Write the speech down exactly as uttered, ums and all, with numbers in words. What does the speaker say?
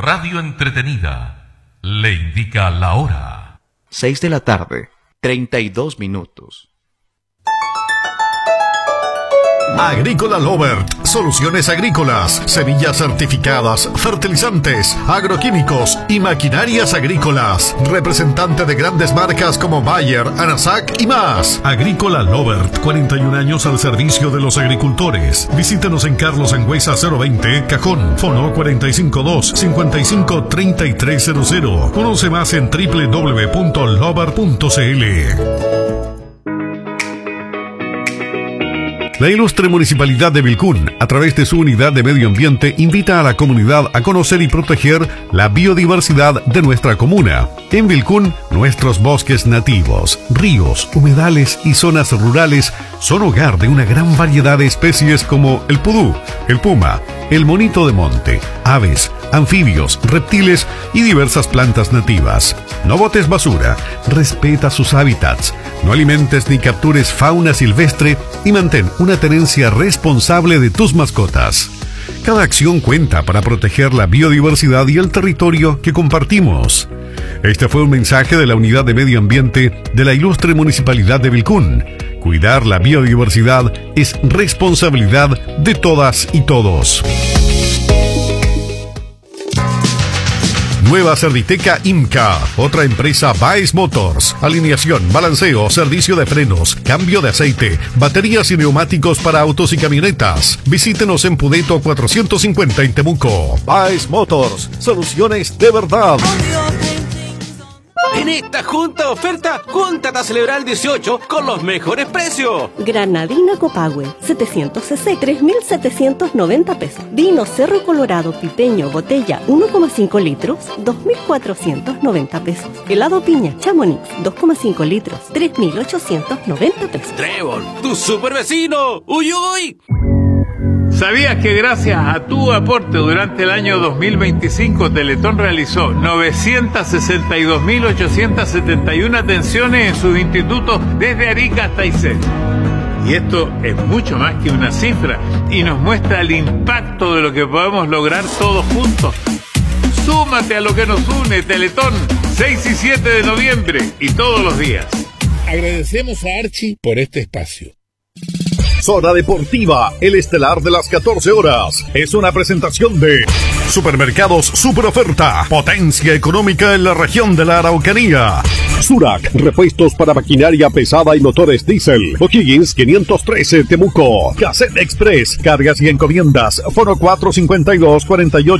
radio entretenida, le indica la hora. Seis de la tarde, treinta y dos minutos. Agrícola Lovert, soluciones agrícolas, semillas certificadas, fertilizantes, agroquímicos y maquinarias agrícolas. Representante de grandes marcas como Bayer, Anasac y más. Agrícola Lovert, cuarenta y un años al servicio de los agricultores. Visítenos en Carlos Angüesa cero veinte, Cajón, fono cuatro cinco dos, cinco cinco tres tres cero cero. Conoce más en doble u doble u doble u punto lovert punto c l. La ilustre Municipalidad de Vilcún, a través de su Unidad de Medio Ambiente, invita a la comunidad a conocer y proteger la biodiversidad de nuestra comuna. En Vilcún, nuestros bosques nativos, ríos, humedales y zonas rurales son hogar de una gran variedad de especies como el pudú, el puma, el monito de monte, aves, anfibios, reptiles y diversas plantas nativas. No botes basura, respeta sus hábitats, no alimentes ni captures fauna silvestre y mantén una tenencia responsable de tus mascotas. Cada acción cuenta para proteger la biodiversidad y el territorio que compartimos. Este fue un mensaje de la Unidad de Medio Ambiente de la ilustre Municipalidad de Vilcún. Cuidar la biodiversidad es responsabilidad de todas y todos. Nueva Cerditeca IMCA, otra empresa Baez Motors, alineación, balanceo, servicio de frenos, cambio de aceite, baterías y neumáticos para autos y camionetas. Visítenos en Pudeto cuatrocientos cincuenta en Temuco. Baez Motors, soluciones de verdad. En esta junta oferta, júntate a celebrar el dieciocho con los mejores precios. Granadina Copahue, setecientos cc, tres mil setecientos noventa pesos. Vino Cerro Colorado Pipeño, botella uno coma cinco litros, dos mil cuatrocientos noventa pesos. Helado piña Chamonix, dos coma cinco litros, tres mil ochocientos noventa pesos. Trébol, tu super vecino. ¡Uy, uy! ¿Sabías que gracias a tu aporte durante el año dos mil veinticinco Teletón realizó novecientas sesenta y dos mil ochocientas setenta y una atenciones en sus institutos desde Arica hasta Aysén? Y esto es mucho más que una cifra y nos muestra el impacto de lo que podemos lograr todos juntos. Súmate a lo que nos une, Teletón, seis y siete de noviembre y todos los días. Agradecemos a Archie por este espacio. Zona Deportiva, el estelar de las catorce horas. Es una presentación de Supermercados Super Oferta, potencia económica en la región de la Araucanía. Surac, repuestos para maquinaria pesada y motores diésel. O'Higgins quinientos trece, Temuco. Cassette Express, cargas y encomiendas. Foro cuatro cincuenta y dos cuarenta y ocho.